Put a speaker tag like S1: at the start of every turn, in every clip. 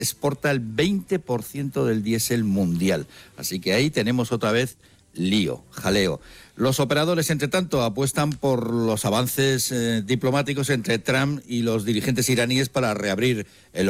S1: exporta el 20% del diésel mundial. Así que ahí tenemos otra vez lío, jaleo. Los operadores, entre tanto, apuestan por los avances diplomáticos entre Trump y los dirigentes iraníes para reabrir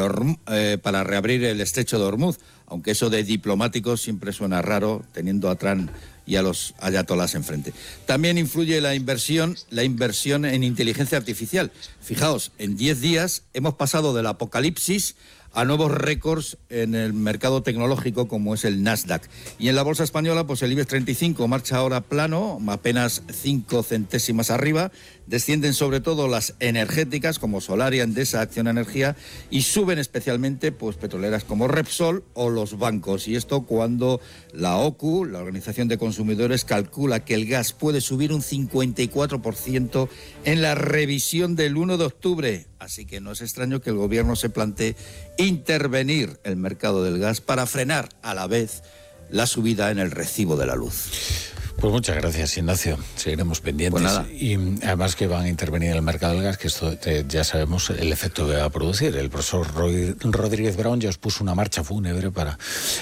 S1: el estrecho de Hormuz, aunque eso de diplomáticos siempre suena raro, teniendo a Trump y a los ayatolás enfrente. También influye la inversión en inteligencia artificial. Fijaos, en 10 días hemos pasado del apocalipsis a nuevos récords en el mercado tecnológico como es el Nasdaq. Y en la bolsa española, pues el IBEX 35 marcha ahora plano, apenas 5 centésimas arriba. Descienden sobre todo las energéticas como Solaria, Endesa, Acciona Energía, y suben especialmente pues petroleras como Repsol o los bancos. Y esto cuando la OCU, la Organización de Consumidores, calcula que el gas puede subir un 54% en la revisión del 1 de octubre. Así que no es extraño que el gobierno se plantee intervenir el mercado del gas para frenar a la vez la subida en el recibo de la luz.
S2: Pues muchas gracias, Ignacio. Seguiremos pendientes.
S1: Pues nada.
S2: Y además que van a intervenir en el mercado del gas, que esto ya sabemos el efecto que va a producir. El profesor Rodríguez Brown ya os puso una marcha fúnebre para...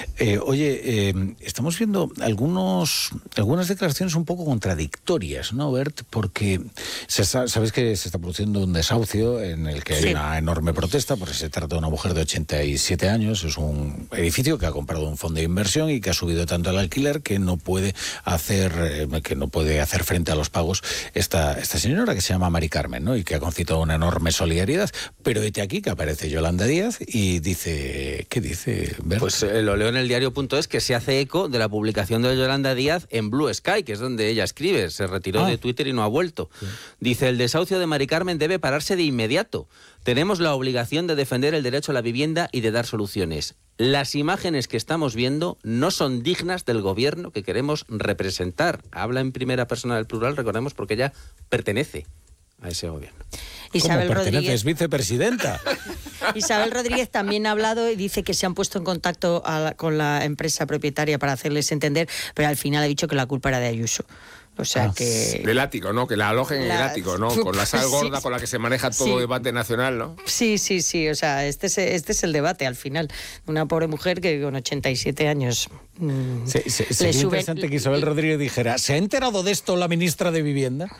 S2: estamos viendo algunas declaraciones un poco contradictorias, ¿no, Bert? Porque sabes que se está produciendo un desahucio en el que hay una enorme protesta, porque se trata de una mujer de 87 años, es un edificio que ha comprado un fondo de inversión y que ha subido tanto el alquiler que no puede hacer frente a los pagos esta señora que se llama Mari Carmen, ¿no? Y que ha concitado una enorme solidaridad. Pero hete aquí que aparece Yolanda Díaz y dice... ¿Qué dice, Bert?
S3: Pues lo leo en el diario.es, que se hace eco de la publicación de Yolanda Díaz en Blue Sky, que es donde ella escribe. Se retiró de Twitter y no ha vuelto. Sí. Dice, el desahucio de Mari Carmen debe pararse de inmediato. Tenemos la obligación de defender el derecho a la vivienda y de dar soluciones. Las imágenes que estamos viendo no son dignas del gobierno que queremos representar. Habla en primera persona del plural, recordemos, porque ella pertenece a ese gobierno.
S2: Isabel Rodríguez es vicepresidenta.
S4: Isabel Rodríguez también ha hablado y dice que se han puesto en contacto con la empresa propietaria para hacerles entender, pero al final ha dicho que la culpa era de Ayuso. O sea que...
S5: Del ático, ¿no? Que la alojen en el ático, ¿no? Con la sal gorda con la que se maneja todo debate nacional, ¿no?
S4: Sí. O sea, este es el debate al final. Una pobre mujer que con 87 años...
S2: Sería interesante que Isabel Rodríguez dijera, ¿se ha enterado de esto la ministra de Vivienda?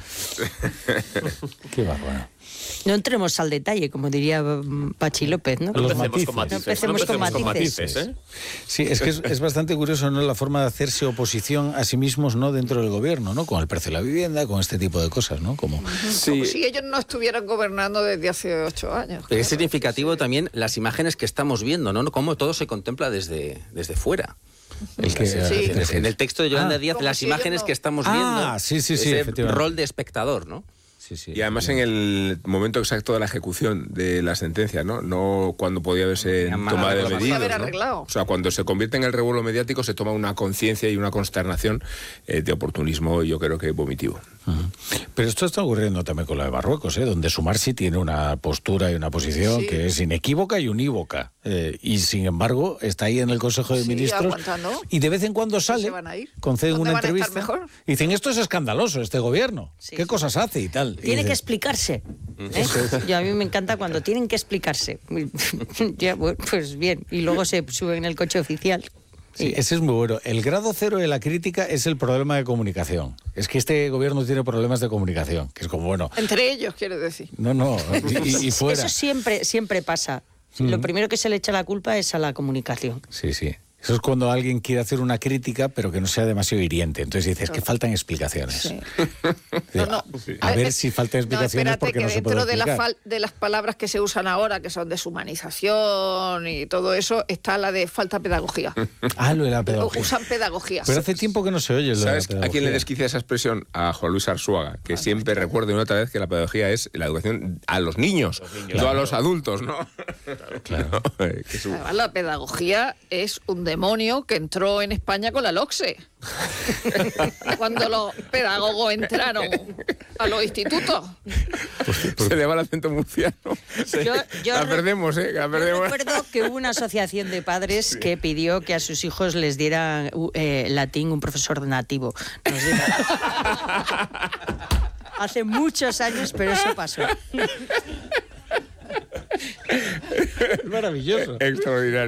S2: Qué bárbaro.
S4: No entremos al detalle, como diría Pachi López, ¿no?
S2: Los
S4: empecemos con matices.
S2: ¿eh? Sí, es que es bastante curioso, ¿no? La forma de hacerse oposición a sí mismos, ¿no? Dentro del gobierno, ¿no? Con el precio de la vivienda, con este tipo de cosas, ¿no? Como
S6: si ellos no estuvieran gobernando desde hace 8 años.
S3: Es significativo también las imágenes que estamos viendo, ¿no? Cómo todo se contempla desde fuera. En el texto de Yolanda Díaz, las imágenes que estamos viendo, ese rol de espectador, ¿no?
S5: Y además en el momento exacto de la ejecución de la sentencia, ¿no? No cuando podía haberse tomado de medidas, ¿no? O sea, cuando se convierte en el revuelo mediático se toma una conciencia y una consternación de oportunismo, yo creo que vomitivo.
S2: Pero esto está ocurriendo también con la de Marruecos, donde Sumar sí tiene una postura y una posición que es inequívoca y unívoca. Y sin embargo está ahí en el Consejo de Ministros
S6: aguantando.
S2: Y de vez en cuando sale, conceden una entrevista y dicen, esto es escandaloso, este gobierno. ¿Qué cosas hace y tal?
S4: Tiene que explicarse. Yo a mí me encanta cuando tienen que explicarse. Ya, pues bien, y luego se suben en el coche oficial.
S2: Sí, ese es muy bueno. El grado cero de la crítica es el problema de comunicación. Es que este gobierno tiene problemas de comunicación, que es como, bueno...
S6: Entre ellos, quiero decir.
S2: No, y fuera.
S4: Eso siempre pasa. Lo primero que se le echa la culpa es a la comunicación.
S2: Sí. Eso es cuando alguien quiere hacer una crítica, pero que no sea demasiado hiriente. Entonces dices que faltan explicaciones. Sí. A ver si faltan explicaciones porque no se puede explicar.
S6: Dentro de las palabras que se usan ahora, que son deshumanización y todo eso, está la de falta pedagogía.
S2: Lo de la pedagogía.
S6: Usan pedagogía.
S2: Pero hace tiempo que no se oye.
S5: ¿Sabes a quién le desquicia esa expresión? A Juan Luis Arzuaga, que siempre recuerda una otra vez que la pedagogía es la educación a los niños, no a los adultos, ¿no?
S2: Claro.
S6: Además, la pedagogía es un demonio que entró en España con la LOCSE. Cuando los pedagogos entraron a los institutos.
S5: Se le va el acento murciano. La perdemos, la perdemos.
S4: Yo recuerdo que hubo una asociación de padres que pidió que a sus hijos les diera latín un profesor nativo. Hace muchos años, pero eso pasó.
S2: Es maravilloso.
S5: Extraordinario.